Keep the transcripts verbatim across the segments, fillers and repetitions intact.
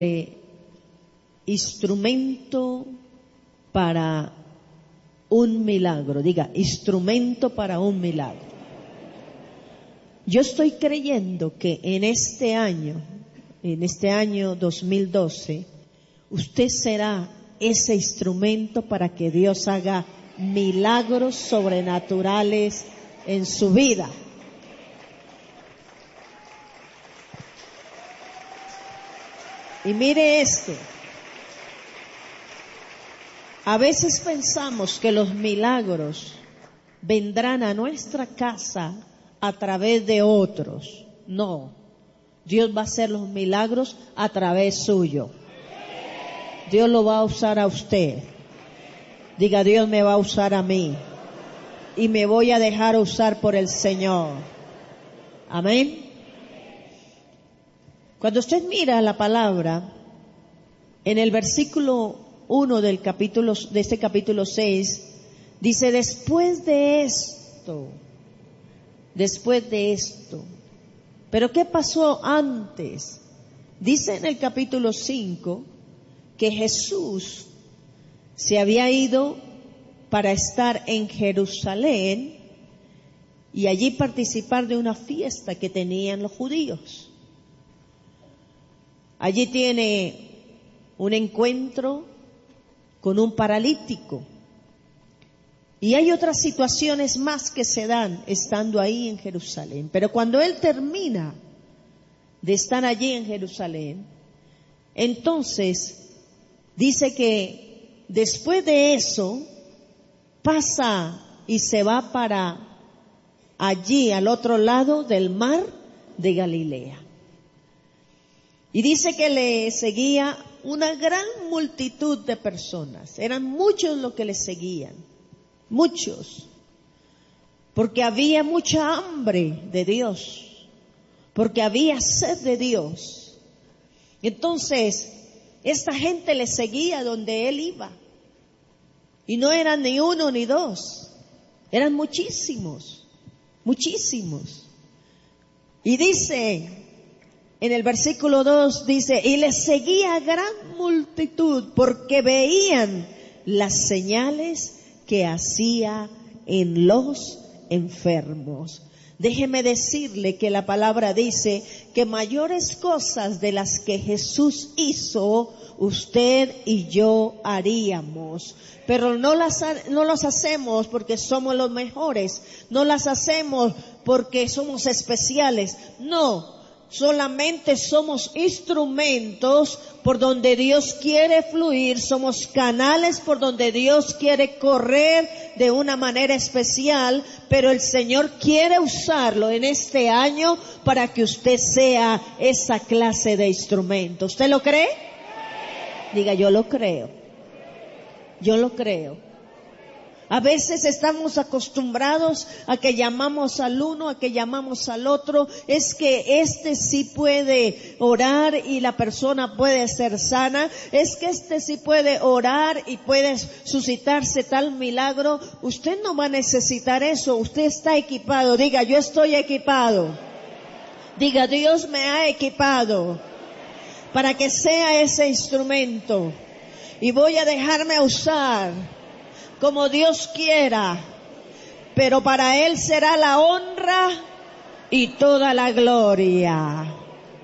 eh, instrumento para un milagro. Diga, instrumento para un milagro. Yo estoy creyendo que en este año, en este año dos mil doce, usted será ese instrumento para que Dios haga milagros sobrenaturales en su vida. Y mire esto, a veces pensamos que los milagros vendrán a nuestra casa a través de otros. No, Dios va a hacer los milagros a través suyo. Dios lo va a usar a usted. Diga, Dios me va a usar a mí y me voy a dejar usar por el Señor. Amén. Cuando usted mira la palabra, en el versículo uno del capítulo, de este capítulo seis, dice, después de esto, después de esto. ¿Pero qué pasó antes? Dice en el capítulo cinco que Jesús se había ido para estar en Jerusalén y allí participar de una fiesta que tenían los judíos. Allí tiene un encuentro con un paralítico. Y hay otras situaciones más que se dan estando ahí en Jerusalén. Pero cuando él termina de estar allí en Jerusalén, entonces dice que después de eso pasa y se va para allí al otro lado del mar de Galilea. Y dice que le seguía una gran multitud de personas. Eran muchos los que le seguían. Muchos. Porque había mucha hambre de Dios. Porque había sed de Dios. Entonces, esta gente le seguía donde él iba. Y no eran ni uno ni dos. Eran muchísimos. Muchísimos. Y dice, en el versículo dos dice, y les seguía gran multitud porque veían las señales que hacía en los enfermos. Déjeme decirle que la palabra dice que mayores cosas de las que Jesús hizo, usted y yo haríamos. Pero no las, no las hacemos porque somos los mejores. No las hacemos porque somos especiales. No. Solamente somos instrumentos por donde Dios quiere fluir, somos canales por donde Dios quiere correr de una manera especial, pero el Señor quiere usarlo en este año para que usted sea esa clase de instrumento. ¿Usted lo cree? Diga, yo lo creo. Yo lo creo. A veces estamos acostumbrados a que llamamos al uno, a que llamamos al otro. Es que este sí puede orar y la persona puede ser sana. Es que este sí puede orar y puede suscitarse tal milagro. Usted no va a necesitar eso. Usted está equipado. Diga, yo estoy equipado. Diga, Dios me ha equipado para que sea ese instrumento. Y voy a dejarme usar como Dios quiera, pero para Él será la honra y toda la gloria.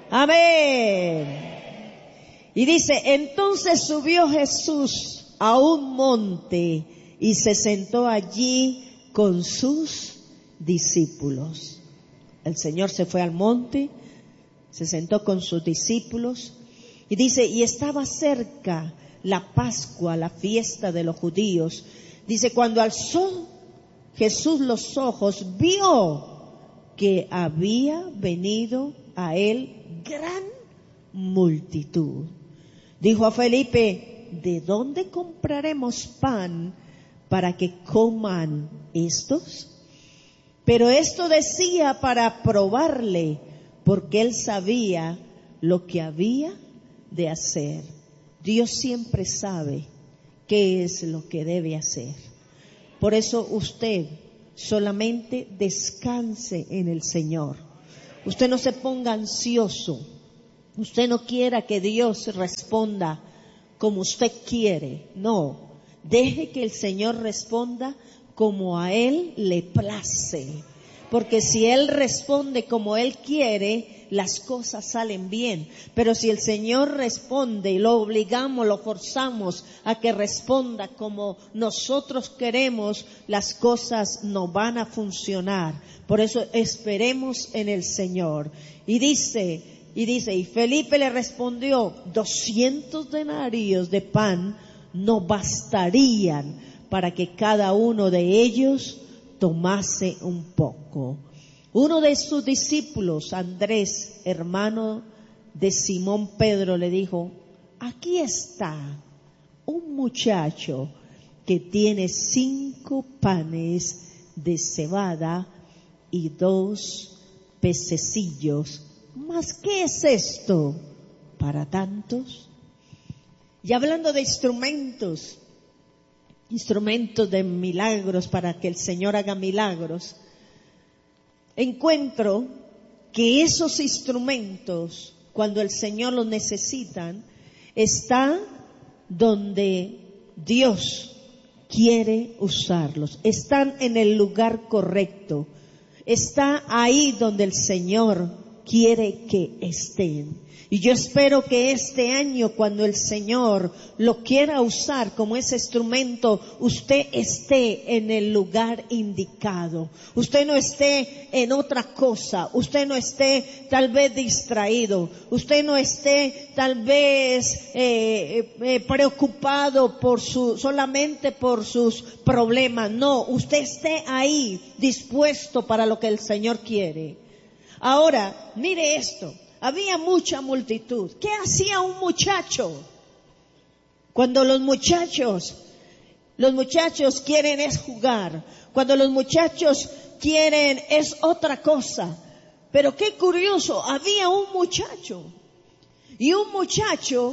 Amén. Y dice, entonces subió Jesús a un monte y se sentó allí con sus discípulos. El Señor se fue al monte, se sentó con sus discípulos y dice, y estaba cerca la Pascua, la fiesta de los judíos. Dice, cuando alzó Jesús los ojos, vio que había venido a él gran multitud. Dijo a Felipe, ¿de dónde compraremos pan para que coman estos? Pero esto decía para probarle, porque él sabía lo que había de hacer. Dios siempre sabe qué es lo que debe hacer. Por eso usted solamente descanse en el Señor. Usted no se ponga ansioso. Usted no quiera que Dios responda como usted quiere. No, deje que el Señor responda como a Él le place. Porque si Él responde como Él quiere, las cosas salen bien. Pero si el Señor responde y lo obligamos, lo forzamos a que responda como nosotros queremos, las cosas no van a funcionar. Por eso esperemos en el Señor. Y dice, y dice, y Felipe le respondió, doscientos denarios de pan no bastarían para que cada uno de ellos tomase un poco. Uno de sus discípulos, Andrés, hermano de Simón Pedro, le dijo, aquí está un muchacho que tiene cinco panes de cebada y dos pececillos. ¿Mas qué es esto para tantos? Y hablando de instrumentos, instrumentos de milagros para que el Señor haga milagros, encuentro que esos instrumentos, cuando el Señor los necesita, están donde Dios quiere usarlos, están en el lugar correcto, está ahí donde el Señor quiere que estén. Y yo espero que este año, cuando el Señor lo quiera usar como ese instrumento, usted esté en el lugar indicado. Usted no esté en otra cosa. Usted no esté tal vez distraído. Usted no esté tal vez eh, eh, preocupado por su, solamente por sus problemas. No, usted esté ahí dispuesto para lo que el Señor quiere. Ahora, mire esto. Había mucha multitud. ¿Qué hacía un muchacho? Cuando los muchachos, los muchachos quieren es jugar. Cuando los muchachos quieren es otra cosa. Pero qué curioso, había un muchacho. Y un muchacho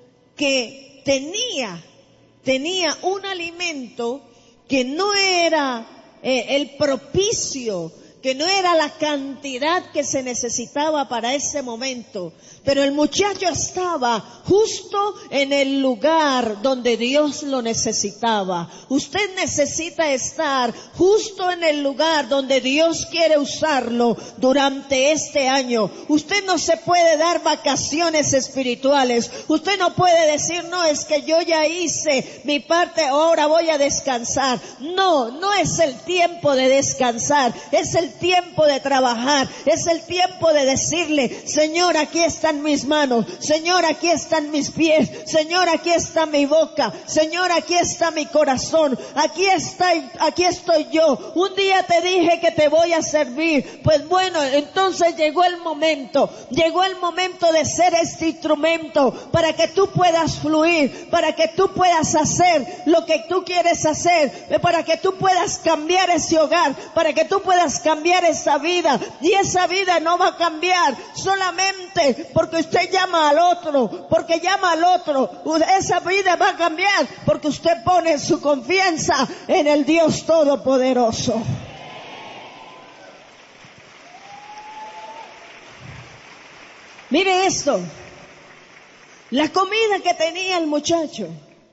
que tenía, tenía un alimento que no era eh, el propicio, que no era la cantidad que se necesitaba para ese momento, pero el muchacho estaba justo en el lugar donde Dios lo necesitaba. Usted necesita estar justo en el lugar donde Dios quiere usarlo durante este año. Usted no se puede dar vacaciones espirituales. Usted no puede decir, no, es que yo ya hice mi parte, ahora voy a descansar. No, no es el tiempo de descansar, es el tiempo de trabajar, es el tiempo de decirle, Señor, aquí están mis manos, Señor, aquí están mis pies, Señor, aquí está mi boca, Señor, aquí está mi corazón, aquí está, aquí estoy yo. Un día te dije que te voy a servir, pues bueno, entonces llegó el momento, llegó el momento de ser este instrumento para que tú puedas fluir, para que tú puedas hacer lo que tú quieres hacer, para que tú puedas cambiar ese hogar, para que tú puedas cambiar esa vida. Y esa vida no va a cambiar solamente porque usted llama al otro, porque llama al otro. Esa vida va a cambiar porque usted pone su confianza en el Dios Todopoderoso. Mire esto, la comida que tenía el muchacho,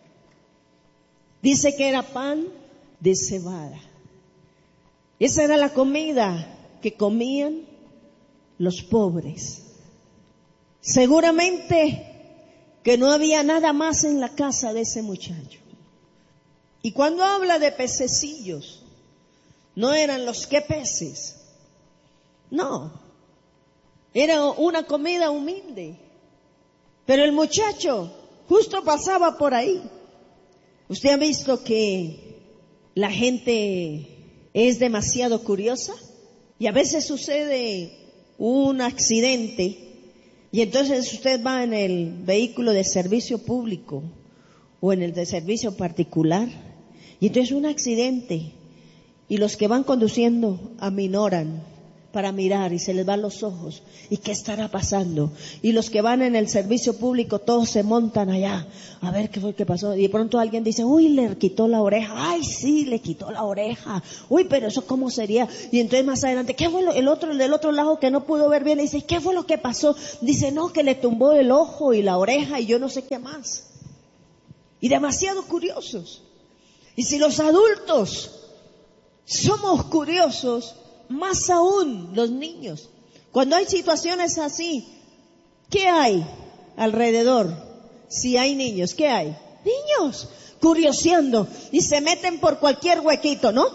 dice que era pan de cebada. Esa era la comida que comían los pobres. Seguramente que no había nada más en la casa de ese muchacho. Y cuando habla de pececillos, no eran los que peces. No, era una comida humilde. Pero el muchacho justo pasaba por ahí. Usted ha visto que la gente es demasiado curiosa y a veces sucede un accidente y entonces usted va en el vehículo de servicio público o en el de servicio particular y entonces un accidente y los que van conduciendo aminoran, para mirar y se les van los ojos. ¿Y qué estará pasando? Y los que van en el servicio público, todos se montan allá a ver qué fue que pasó. Y de pronto alguien dice, uy, le quitó la oreja. Ay, sí, le quitó la oreja. Uy, pero eso cómo sería. Y entonces más adelante, ¿qué fue lo? El otro, el del otro lado que no pudo ver bien, dice, ¿qué fue lo que pasó? Dice, no, que le tumbó el ojo y la oreja y yo no sé qué más. Y demasiado curiosos. Y si los adultos somos curiosos, más aún los niños. Cuando hay situaciones así, ¿qué hay alrededor? Si hay niños, ¿qué hay? Niños curioseando y se meten por cualquier huequito, ¿no?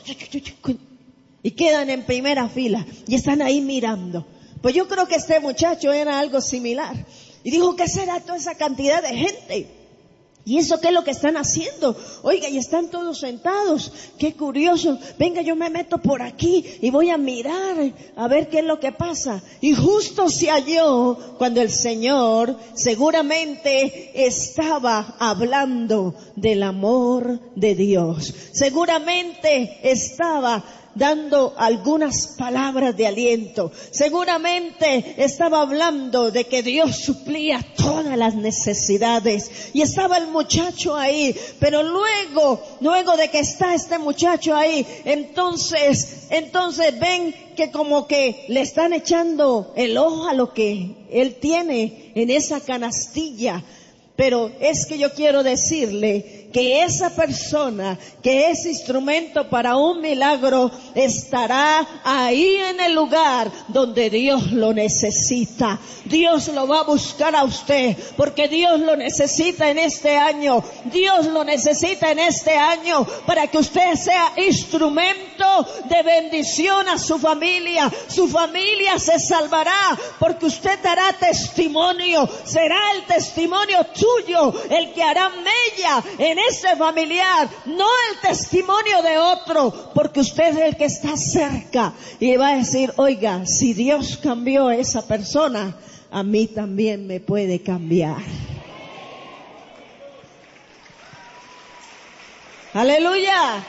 Y quedan en primera fila y están ahí mirando. Pues yo creo que este muchacho era algo similar. Y dijo, ¿qué será toda esa cantidad de gente? ¿Y eso qué es lo que están haciendo? Oiga, y están todos sentados. Qué curioso. Venga, yo me meto por aquí y voy a mirar a ver qué es lo que pasa. Y justo se halló cuando el Señor seguramente estaba hablando del amor de Dios. Seguramente estaba dando algunas palabras de aliento. Seguramente estaba hablando de que Dios suplía todas las necesidades. Y estaba el muchacho ahí. Pero luego, luego de que está este muchacho ahí, entonces, entonces ven que como que le están echando el ojo a lo que él tiene en esa canastilla. Pero es que yo quiero decirle que esa persona que es instrumento para un milagro estará ahí en el lugar donde Dios lo necesita. Dios lo va a buscar a usted porque Dios lo necesita en este año. Dios lo necesita en este año para que usted sea instrumento de bendición a su familia. Su familia se salvará porque usted dará testimonio. Será el testimonio tuyo el que hará mella en ese familiar, no el testimonio de otro, porque usted es el que está cerca y va a decir, oiga, si Dios cambió a esa persona, a mí también me puede cambiar. Aleluya.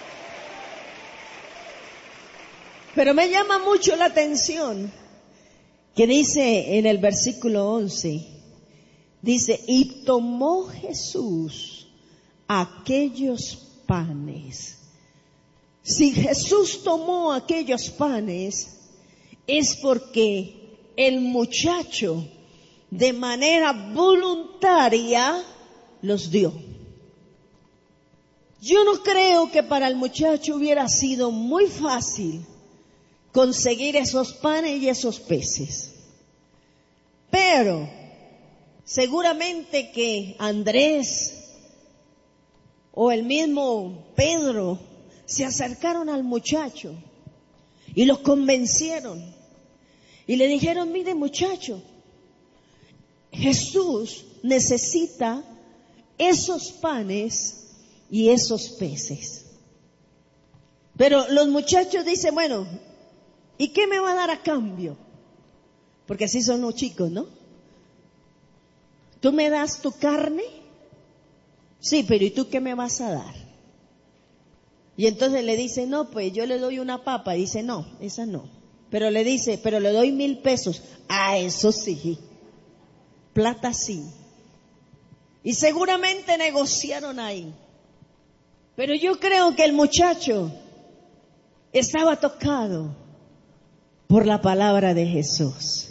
Pero me llama mucho la atención que dice en el versículo once, dice, y tomó Jesús aquellos panes. Si Jesús tomó aquellos panes, es porque el muchacho de manera voluntaria los dio. Yo no creo que para el muchacho hubiera sido muy fácil conseguir esos panes y esos peces. Pero seguramente que Andrés o el mismo Pedro se acercaron al muchacho y lo convencieron y le dijeron, mire muchacho, Jesús necesita esos panes y esos peces. Pero los muchachos dicen, bueno, ¿y qué me va a dar a cambio? Porque así son los chicos, ¿no? ¿Tú me das tu carne? Sí, pero ¿y tú qué me vas a dar? Y entonces le dice, no, pues yo le doy una papa. Y dice, no, esa no. Pero le dice, pero le doy mil pesos. Ah, eso sí. Plata sí. Y seguramente negociaron ahí. Pero yo creo que el muchacho estaba tocado por la palabra de Jesús.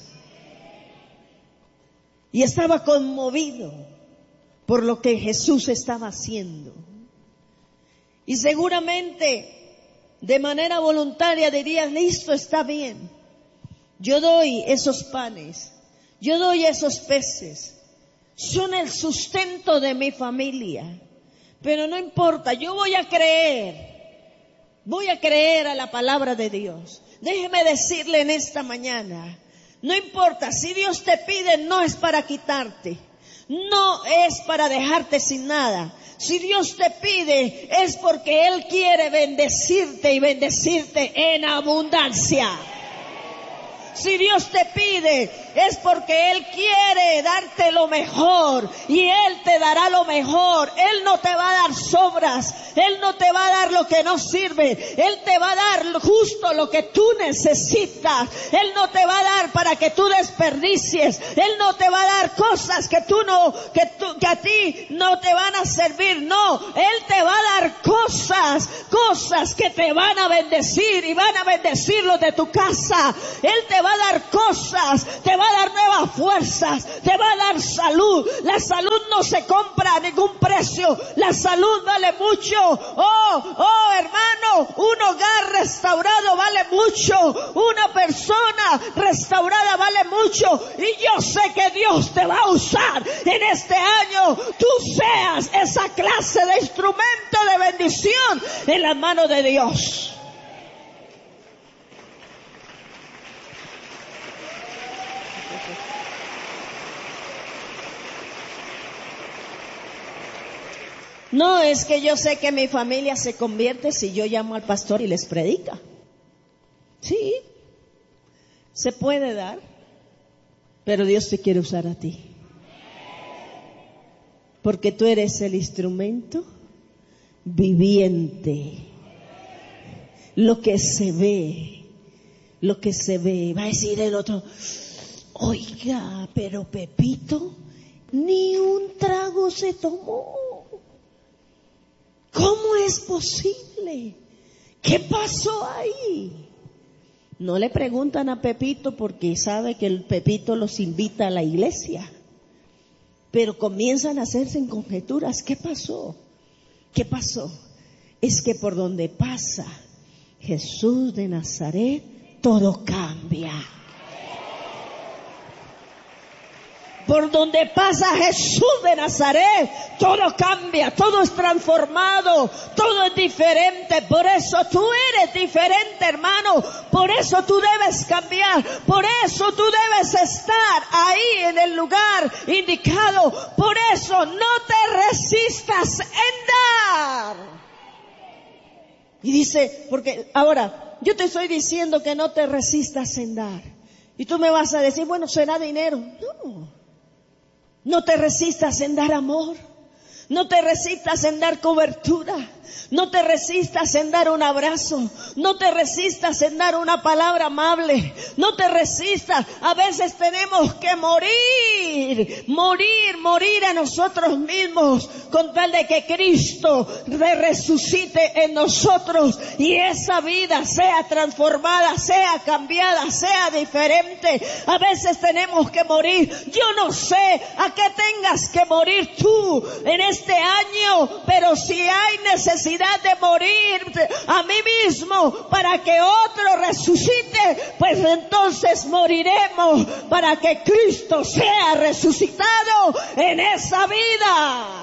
Y estaba conmovido por lo que Jesús estaba haciendo. Y seguramente de manera voluntaria diría, listo, está bien. Yo doy esos panes, yo doy esos peces. Son el sustento de mi familia. Pero no importa, yo voy a creer. Voy a creer a la palabra de Dios. Déjeme decirle en esta mañana, no importa, si Dios te pide, no es para quitarte. No es para dejarte sin nada. Si Dios te pide, es porque Él quiere bendecirte y bendecirte en abundancia. Si Dios te pide, es porque Él quiere darte lo mejor y Él te dará lo mejor. Él no te va a dar sobras, Él no te va a dar lo que no sirve, Él te va a dar justo lo que tú necesitas. Él no te va a dar para que tú desperdicies, Él no te va a dar cosas que tú no, que tú, que a ti no te van a servir, no. Él te va a dar cosas, cosas que te van a bendecir y van a bendecir los de tu casa. Él te va a dar cosas, te va a dar nuevas fuerzas, te va a dar salud. La salud no se compra a ningún precio, la salud vale mucho. Oh, oh hermano, un hogar restaurado vale mucho, una persona restaurada vale mucho, y yo sé que Dios te va a usar en este año. Tú seas esa clase de instrumento de bendición en las manos de Dios. No, es que yo sé que mi familia se convierte si yo llamo al pastor y les predica. Sí, se puede dar, pero Dios te quiere usar a ti. Porque tú eres el instrumento viviente. Lo que se ve, lo que se ve. Va a decir el otro, oiga, pero Pepito ni un trago se tomó. ¿Cómo es posible? ¿Qué pasó ahí? No le preguntan a Pepito porque sabe que el Pepito los invita a la iglesia. Pero comienzan a hacerse en conjeturas. ¿Qué pasó? ¿Qué pasó? Es que por donde pasa Jesús de Nazaret, todo cambia. Por donde pasa Jesús de Nazaret, todo cambia, todo es transformado, todo es diferente. Por eso tú eres diferente, hermano. Por eso tú debes cambiar. Por eso tú debes estar ahí en el lugar indicado. Por eso no te resistas en dar. Y dice, porque ahora yo te estoy diciendo que no te resistas en dar. Y tú me vas a decir, bueno, será dinero. No. No te resistas en dar amor, no te resistas en dar cobertura, no te resistas en dar un abrazo, no te resistas en dar una palabra amable, no te resistas. A veces tenemos que morir, morir, morir a nosotros mismos con tal de que Cristo resucite en nosotros y esa vida sea transformada, sea cambiada, sea diferente. A veces tenemos que morir. Yo no sé a qué tengas que morir tú en este año, pero si hay necesidad de morir a mí mismo para que otro resucite, pues entonces moriremos para que Cristo sea resucitado en esa vida.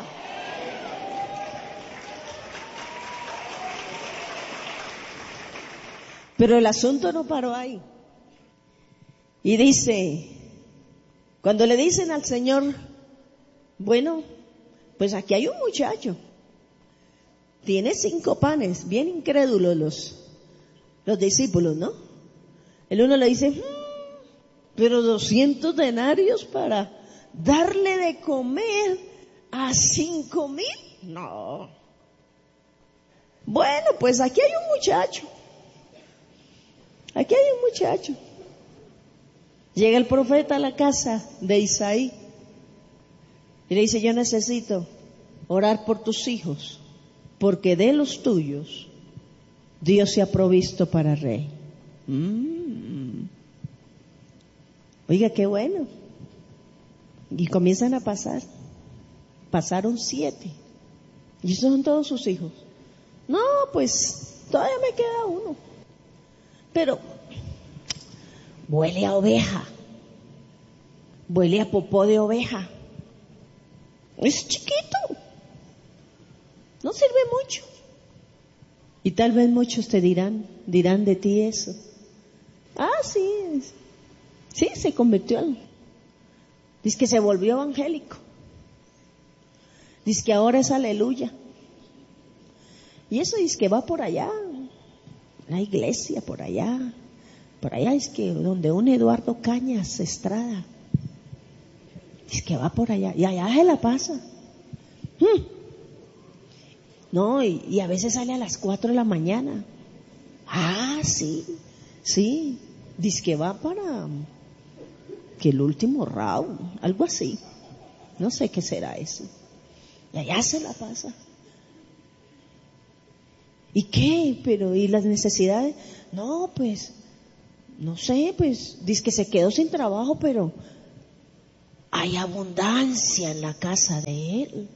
Pero el asunto no paró ahí. Y dice, cuando le dicen al Señor, bueno, pues aquí hay un muchacho, tiene cinco panes, bien incrédulos los, los discípulos, ¿no? El uno le dice, mmm, pero doscientos denarios para darle de comer a cinco mil. No. Bueno, pues aquí hay un muchacho. Aquí hay un muchacho. Llega el profeta a la casa de Isaí y le dice, yo necesito orar por tus hijos, porque de los tuyos Dios se ha provisto para rey. Mm. Oiga, qué bueno. Y comienzan a pasar. Pasaron siete. Y esos son todos sus hijos. No, pues todavía me queda uno. Pero huele a oveja. Huele a popó de oveja. Es chiquito. No sirve mucho. Y tal vez muchos te dirán, dirán de ti eso. Ah, sí, sí, se convirtió en... Dice que se volvió evangélico. Dice que ahora es aleluya. Y eso dice que va por allá, la iglesia por allá, Por allá es que donde un Eduardo Cañas Estrada. Es que va por allá. Y allá se la pasa. Hmm. No, y, y a veces sale a las cuatro de la mañana. Ah, sí, sí. Dice que va para que el último round, algo así. No sé qué será eso. Y allá se la pasa. ¿Y qué? Pero, ¿y las necesidades? No, pues, no sé, pues, dice que se quedó sin trabajo, pero hay abundancia en la casa de él.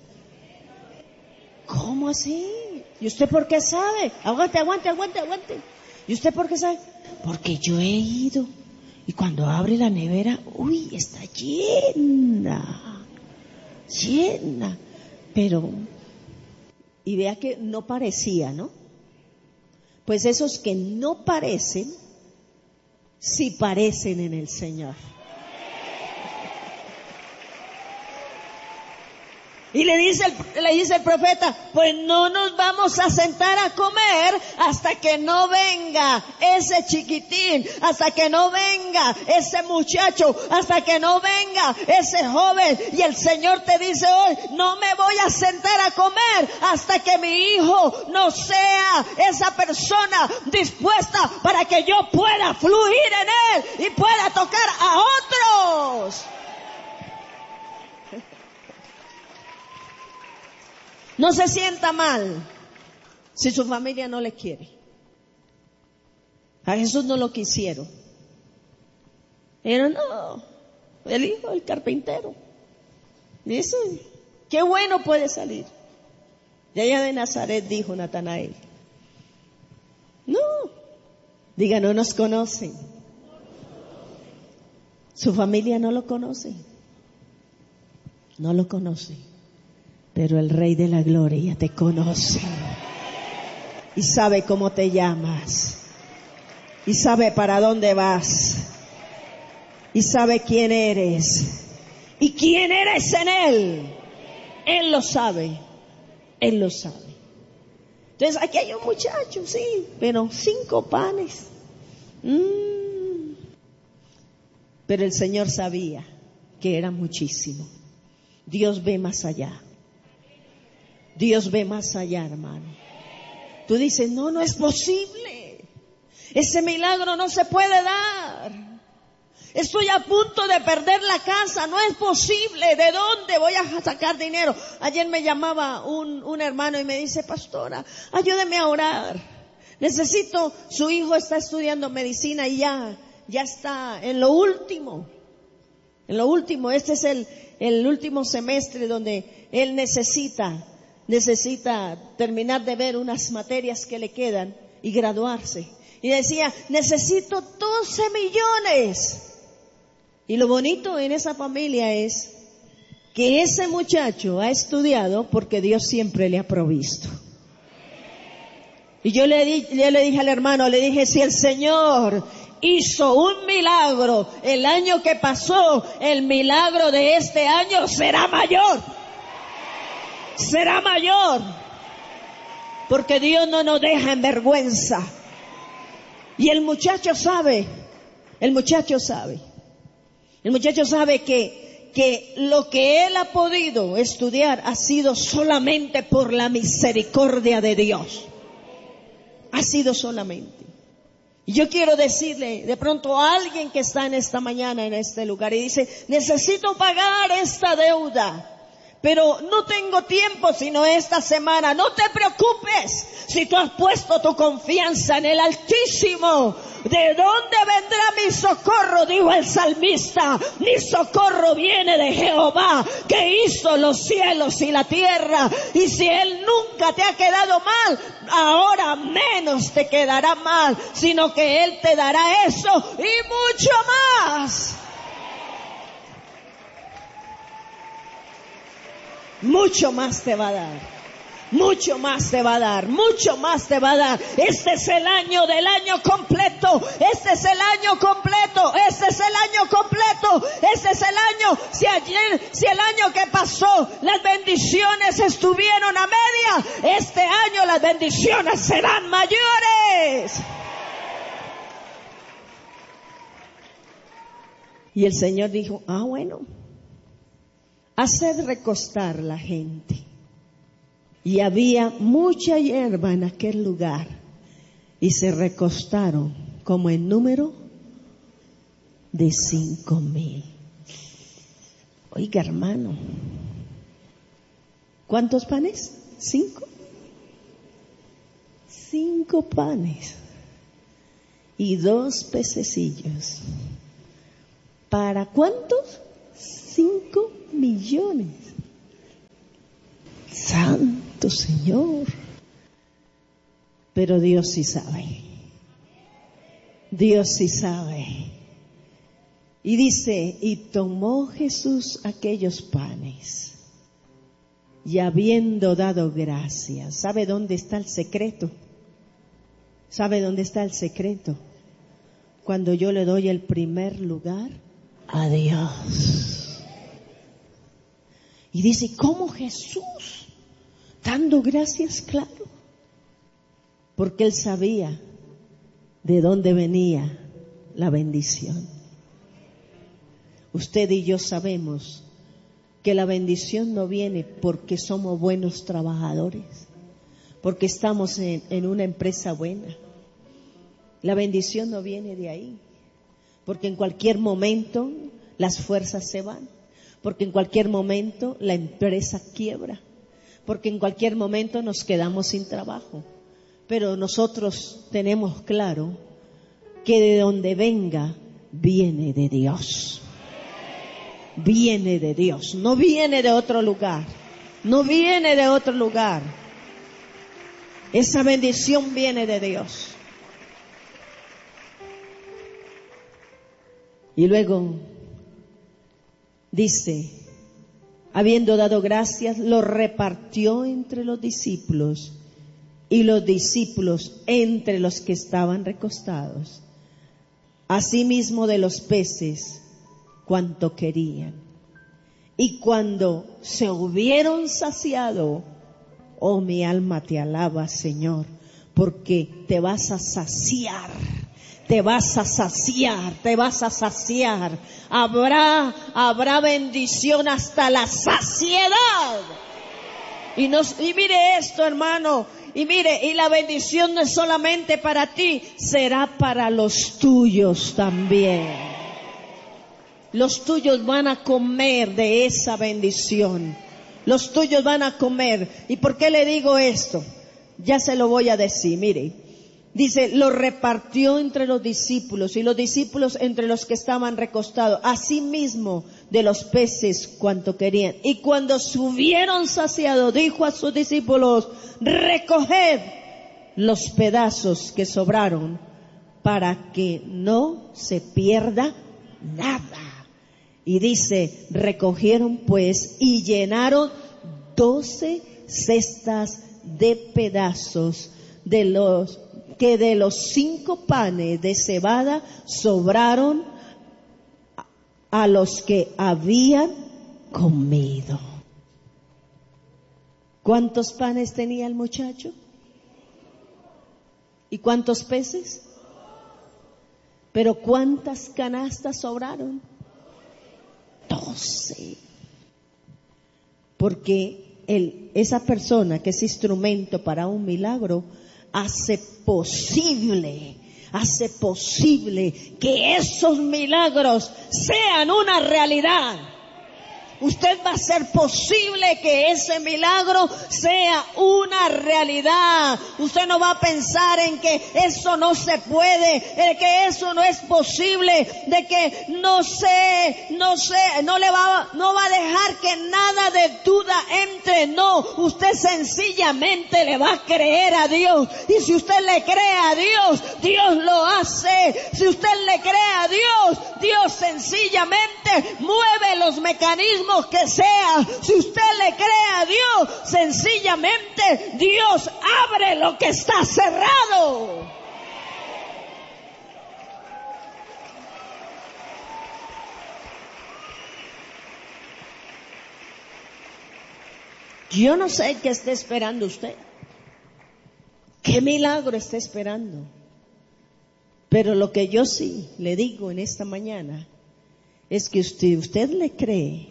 ¿Cómo así? ¿Y usted por qué sabe? Aguante, aguante, aguante, aguante. ¿Y usted por qué sabe? Porque yo he ido. Y cuando abre la nevera, uy, está llena. Llena. Pero, y vea que no parecía, ¿no? Pues esos que no parecen, sí parecen en el Señor. Y le dice, el, le dice el profeta, pues no nos vamos a sentar a comer hasta que no venga ese chiquitín, hasta que no venga ese muchacho, hasta que no venga ese joven. Y el Señor te dice hoy, no me voy a sentar a comer hasta que mi hijo no sea esa persona dispuesta para que yo pueda fluir en él y pueda tocar a otros. No se sienta mal si su familia no le quiere. A Jesús no lo quisieron. Pero no, el hijo del carpintero. Dice, qué bueno puede salir. De allá de Nazaret, dijo Natanael. No, diga, no nos conocen. Su familia no lo conoce. No lo conoce. Pero el Rey de la Gloria te conoce y sabe cómo te llamas y sabe para dónde vas y sabe quién eres y quién eres en Él. Él lo sabe, Él lo sabe. Entonces aquí hay un muchacho, sí, pero cinco panes. Mm. Pero el Señor sabía que era muchísimo. Dios ve más allá. Dios ve más allá, hermano. Tú dices, no, no es posible. Ese milagro no se puede dar. Estoy a punto de perder la casa, no es posible. ¿De dónde voy a sacar dinero? Ayer me llamaba un, un hermano y me dice, pastora, ayúdeme a orar. Necesito, su hijo está estudiando medicina y ya, ya está en lo último. En lo último, este es el, el último semestre donde él necesita necesita terminar de ver unas materias que le quedan y graduarse. Y decía, necesito doce millones. Y lo bonito en esa familia es que ese muchacho ha estudiado porque Dios siempre le ha provisto. Y yo le, di, yo le dije al hermano, le dije, si el Señor hizo un milagro el año que pasó, el milagro de este año será mayor. Será mayor, porque Dios no nos deja en vergüenza. Y el muchacho sabe, el muchacho sabe, el muchacho sabe que, que lo que él ha podido estudiar ha sido solamente por la misericordia de Dios. Ha sido solamente. Y yo quiero decirle de pronto a alguien que está en esta mañana en este lugar y dice, necesito pagar esta deuda. Pero no tengo tiempo sino esta semana. No te preocupes si tú has puesto tu confianza en el Altísimo. ¿De dónde vendrá mi socorro? Dijo el salmista. Mi socorro viene de Jehová, que hizo los cielos y la tierra. Y si Él nunca te ha quedado mal, ahora menos te quedará mal, sino que Él te dará eso y mucho más. Mucho más te va a dar, mucho más te va a dar, mucho más te va a dar. Este es el año del año completo, este es el año completo, este es el año completo, este es el año. Si ayer, si el año que pasó las bendiciones estuvieron a media, este año las bendiciones serán mayores. Y el Señor dijo, ah, bueno, haced recostar la gente. Y había mucha hierba en aquel lugar. Y se recostaron como en número de cinco mil. Oiga, hermano, ¿cuántos panes? Cinco. Cinco panes y dos pececillos. ¿Para cuántos? Cinco millones. Santo Señor. Pero Dios sí sabe. Dios sí sabe. Y dice, y tomó Jesús aquellos panes, y habiendo dado gracias. ¿Sabe dónde está el secreto? ¿Sabe dónde está el secreto? Cuando yo le doy el primer lugar a Dios. Y dice, ¿cómo Jesús? Dando gracias, claro. Porque Él sabía de dónde venía la bendición. Usted y yo sabemos que la bendición no viene porque somos buenos trabajadores, porque estamos en, en una empresa buena. La bendición no viene de ahí, porque en cualquier momento las fuerzas se van, porque en cualquier momento la empresa quiebra, porque en cualquier momento nos quedamos sin trabajo. Pero nosotros tenemos claro que de donde venga, viene de Dios. Viene de Dios, no viene de otro lugar, no viene de otro lugar. Esa bendición viene de Dios. Y luego dice, habiendo dado gracias, lo repartió entre los discípulos, y los discípulos entre los que estaban recostados, asimismo de los peces, cuanto querían. Y cuando se hubieron saciado, oh, mi alma te alaba, Señor, porque te vas a saciar, te vas a saciar, te vas a saciar. Habrá, habrá bendición hasta la saciedad. Y nos, y mire esto, hermano, y mire, y la bendición no es solamente para ti, será para los tuyos también. Los tuyos van a comer de esa bendición. Los tuyos van a comer. ¿Y por qué le digo esto? Ya se lo voy a decir, mire. Dice, lo repartió entre los discípulos, y los discípulos entre los que estaban recostados, asimismo de los peces cuanto querían. Y cuando se hubieron saciado, dijo a sus discípulos, recoged los pedazos que sobraron, para que no se pierda nada. Y dice, recogieron pues y llenaron doce cestas de pedazos de los que de los cinco panes de cebada sobraron a los que habían comido. ¿Cuántos panes tenía el muchacho? ¿Y cuántos peces? Pero ¿cuántas canastas sobraron? Doce. Porque el, esa persona que es instrumento para un milagro hace posible, hace posible que esos milagros sean una realidad. Usted va a hacer posible que ese milagro sea una realidad. Usted no va a pensar en que eso no se puede, en que eso no es posible, de que no sé, no sé, no le va, no va a dejar que nada de duda entre. No, usted sencillamente le va a creer a Dios. Y si usted le cree a Dios, Dios lo hace. Si usted le cree a Dios, Dios sencillamente mueve los mecanismos que sea. Si usted le cree a Dios, sencillamente Dios abre lo que está cerrado. Yo no sé qué está esperando usted, qué milagro está esperando, pero lo que yo sí le digo en esta mañana es que usted, usted le cree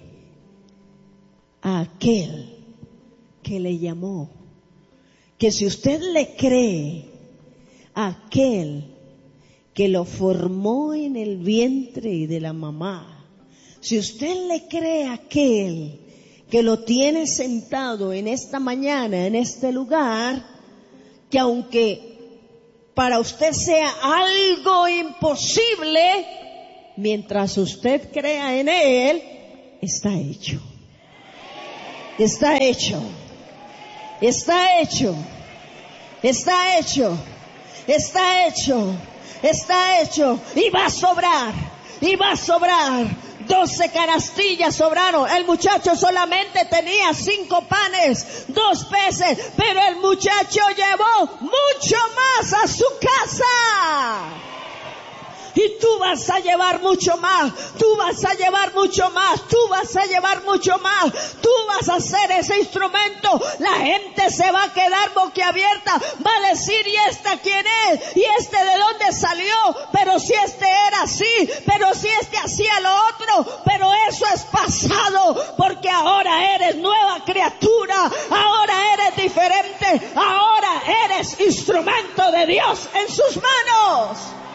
a aquel que le llamó, que si usted le cree a aquel que lo formó en el vientre de la mamá, si usted le cree a aquel que lo tiene sentado en esta mañana, en este lugar, que aunque para usted sea algo imposible, mientras usted crea en Él, está hecho. Está hecho. Está hecho. Está hecho. Está hecho. Está hecho. Y va a sobrar. Y va a sobrar. Doce canastillas sobraron. El muchacho solamente tenía cinco panes, dos peces, pero el muchacho llevó mucho más a su casa. Y tú vas a llevar mucho más, tú vas a llevar mucho más, tú vas a llevar mucho más, tú vas a ser ese instrumento. La gente se va a quedar boquiabierta, va a decir, ¿y esta quién es? ¿Y este de dónde salió? Pero si este era así, pero si este hacía lo otro, pero eso es pasado, porque ahora eres nueva criatura, ahora eres diferente, ahora eres instrumento de Dios en sus manos.